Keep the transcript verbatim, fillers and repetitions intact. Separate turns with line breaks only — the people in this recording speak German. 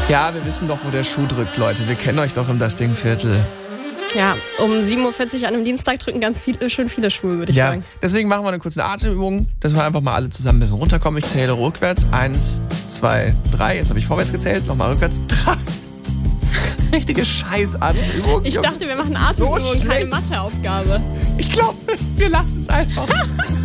Ja, wir wissen doch, wo der Schuh drückt, Leute. Wir kennen euch doch im Das Ding-Viertel.
Ja, um sieben Uhr vierzig an einem Dienstag drücken ganz viele, schön viele Schuhe, würde ich
ja,
sagen.
Deswegen machen wir eine kurze Atemübung, dass wir einfach mal alle zusammen ein bisschen runterkommen. Ich zähle rückwärts. Eins, zwei, drei. Jetzt habe ich vorwärts gezählt. Nochmal rückwärts. Drei. Richtige Scheiß-Atemübung.
Ich dachte, wir machen Atemübungen, so keine Matheaufgabe.
Ich glaube, wir lassen es einfach.